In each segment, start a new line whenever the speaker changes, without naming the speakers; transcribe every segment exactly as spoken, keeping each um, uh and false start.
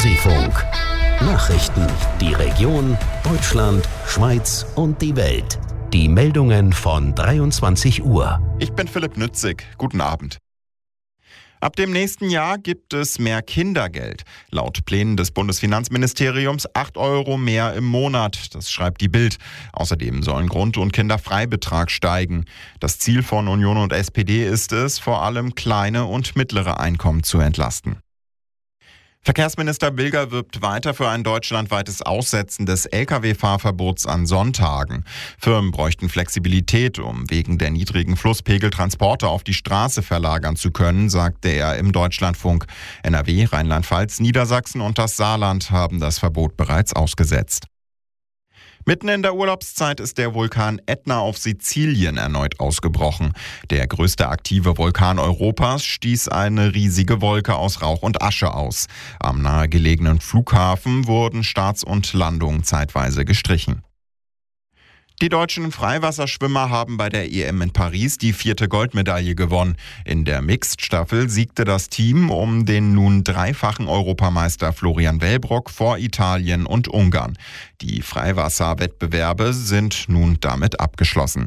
Seefunk. Nachrichten, die Region, Deutschland, Schweiz und die Welt. Die Meldungen von dreiundzwanzig Uhr.
Ich bin Philipp Nützig. Guten Abend. Ab dem nächsten Jahr gibt es mehr Kindergeld. Laut Plänen des Bundesfinanzministeriums acht Euro mehr im Monat. Das schreibt die Bild. Außerdem sollen Grund- und Kinderfreibetrag steigen. Das Ziel von Union und S P D ist es, vor allem kleine und mittlere Einkommen zu entlasten. Verkehrsminister Bilger wirbt weiter für ein deutschlandweites Aussetzen des L K W-Fahrverbots an Sonntagen. Firmen bräuchten Flexibilität, um wegen der niedrigen Flusspegel Transporte auf die Straße verlagern zu können, sagte er im Deutschlandfunk. N R W, Rheinland-Pfalz, Niedersachsen und das Saarland haben das Verbot bereits ausgesetzt. Mitten in der Urlaubszeit ist der Vulkan Ätna auf Sizilien erneut ausgebrochen. Der größte aktive Vulkan Europas stieß eine riesige Wolke aus Rauch und Asche aus. Am nahegelegenen Flughafen wurden Starts und Landungen zeitweise gestrichen. Die deutschen Freiwasserschwimmer haben bei der E M in Paris die vierte Goldmedaille gewonnen. In der Mixed-Staffel siegte das Team um den nun dreifachen Europameister Florian Wellbrock vor Italien und Ungarn. Die Freiwasserwettbewerbe sind nun damit abgeschlossen.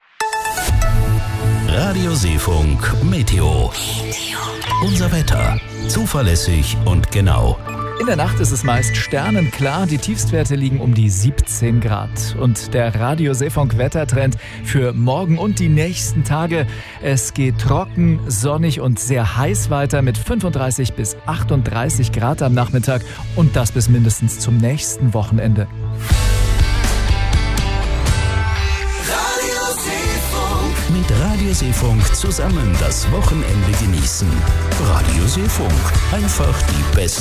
Radio Seefunk Meteo. Unser Wetter. Zuverlässig und genau.
In der Nacht ist es meist sternenklar, die Tiefstwerte liegen um die siebzehn Grad. Und der Radio Seefunk Wettertrend für morgen und die nächsten Tage. Es geht trocken, sonnig und sehr heiß weiter mit fünfunddreißig bis achtunddreißig Grad am Nachmittag und das bis mindestens zum nächsten Wochenende.
Mit Radio Seefunk zusammen das Wochenende genießen. Radio Seefunk. Einfach die beste